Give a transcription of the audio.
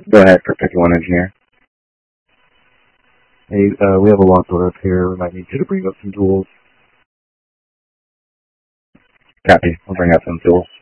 Go ahead for 51 engineer. Hey, we have a launch order up here. We might need you to bring up some tools. Copy. I'll bring up some tools.